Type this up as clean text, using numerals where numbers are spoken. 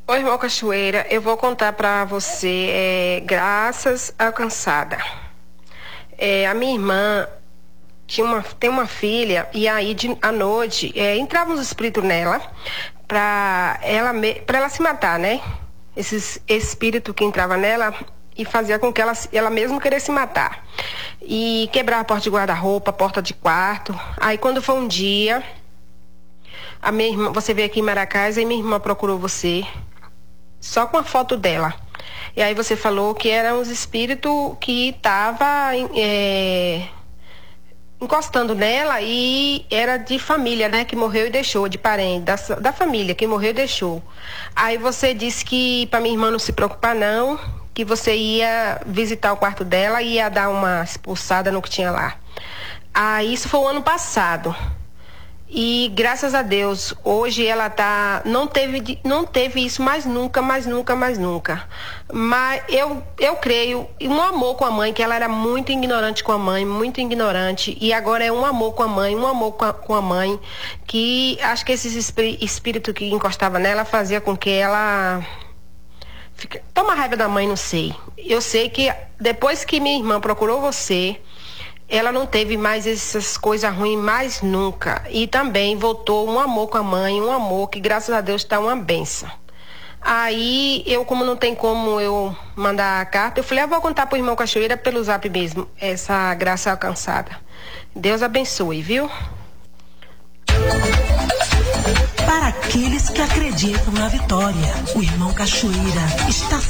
Oi, irmão Cachoeira, eu vou contar pra você, graças alcançada. A minha irmã tem uma filha, e aí à noite entravam os espíritos nela pra ela se matar, né? Esse espírito que entrava nela e fazia com que ela mesma queresse se matar. E quebrava a porta de guarda-roupa, a porta de quarto. Aí quando foi um dia, a minha irmã, você veio aqui em Maracás, e minha irmã procurou você, só com a foto dela. E aí você falou que eram os espíritos que estavam encostando nela, e era de família, né? Que morreu e deixou, de parente, da família que morreu e deixou. Aí você disse que para minha irmã não se preocupar não, que você ia visitar o quarto dela e ia dar uma expulsada no que tinha lá. Aí isso foi o ano passado. E graças a Deus, hoje ela não teve isso mais nunca, mais nunca, mais nunca. Mas eu creio, um amor com a mãe, que ela era muito ignorante com a mãe, muito ignorante, e agora é um amor com a mãe, um amor com a mãe, que acho que esse espírito que encostava nela fazia com que ela toma raiva da mãe, não sei. Eu sei que depois que minha irmã procurou você, ela não teve mais essas coisas ruins mais nunca. E também voltou um amor com a mãe, um amor que graças a Deus está uma benção. Aí como não tem como eu mandar a carta, eu falei, eu vou contar pro irmão Cachoeira pelo zap mesmo, essa graça alcançada. Deus abençoe, viu? Para aqueles que acreditam na vitória, o irmão Cachoeira está